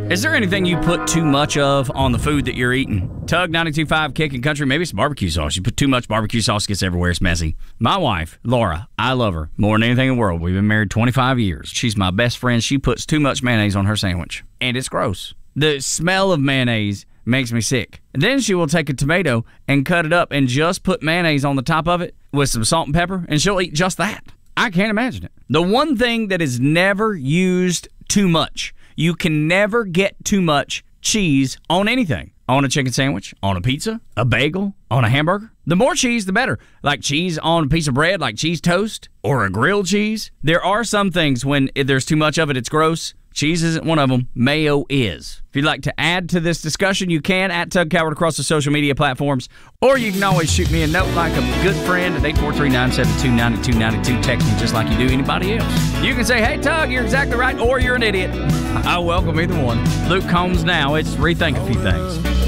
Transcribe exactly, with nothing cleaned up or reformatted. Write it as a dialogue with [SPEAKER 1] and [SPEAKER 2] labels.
[SPEAKER 1] Is there anything you put too much of on the food that you're eating? Tug ninety-two point five Kicking Country, maybe it's barbecue sauce. You put too much barbecue sauce, gets everywhere, it's messy. My wife, Laura, I love her more than anything in the world. We've been married twenty-five years. She's my best friend. She puts too much mayonnaise on her sandwich, and it's gross. The smell of mayonnaise makes me sick. And then she will take a tomato and cut it up and just put mayonnaise on the top of it with some salt and pepper, and she'll eat just that. I can't imagine it. The one thing that is never used too much, you can never get too much cheese on anything. On a chicken sandwich, on a pizza, a bagel, on a hamburger. The more cheese, the better. Like cheese on a piece of bread, like cheese toast, or a grilled cheese. There are some things when there's too much of it, it's gross. Cheese isn't one of them. Mayo is. If you'd like to add to this discussion, you can at Tug Coward across the social media platforms, or you can always shoot me a note like a good friend at eight four three, nine seven two, nine two nine two. Text me just like you do anybody else. You can say, hey, Tug, you're exactly right, or you're an idiot. I welcome either one. Luke Combs now. It's Rethink a Few Things.